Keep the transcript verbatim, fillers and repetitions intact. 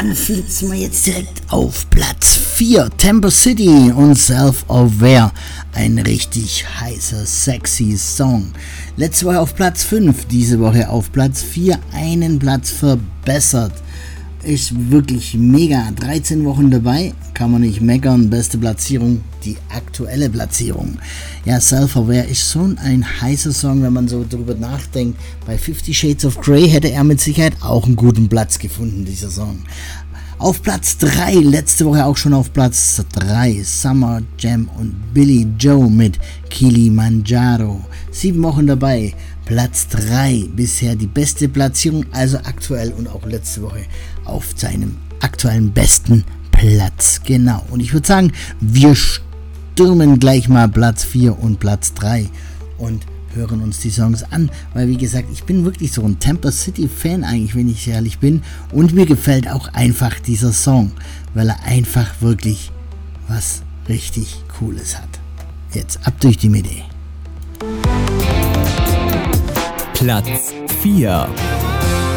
dann fliegt's mir jetzt direkt auf Platz vier. Temper City und Self-Aware. Ein richtig heißer, sexy Song. Letzte Woche auf Platz fünf, diese Woche auf Platz vier. Einen Platz verbessert. Ist wirklich mega. dreizehn Wochen dabei, kann man nicht meckern. Beste Platzierung, die aktuelle Platzierung. Ja, Self-Aware ist so ein heißer Song, wenn man so drüber nachdenkt. Bei Fifty Shades of Grey hätte er mit Sicherheit auch einen guten Platz gefunden, dieser Song. Auf Platz drei, letzte Woche auch schon auf Platz drei, Summer Jam und Billy Joe mit Kilimanjaro. Sieben Wochen dabei, Platz drei, bisher die beste Platzierung, also aktuell und auch letzte Woche auf seinem aktuellen besten Platz. Genau, und ich würde sagen, wir stürmen gleich mal Platz vier und Platz drei und hören uns die Songs an, weil wie gesagt, ich bin wirklich so ein Temper City Fan eigentlich, wenn ich ehrlich bin, und mir gefällt auch einfach dieser Song, weil er einfach wirklich was richtig Cooles hat. Jetzt ab durch die Mitte. Platz vier.